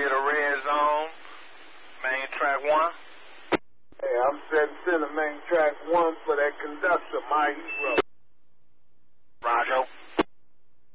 get a red zone. Main track 1. Hey, I'm setting center main track 1 for that conductor, my hero.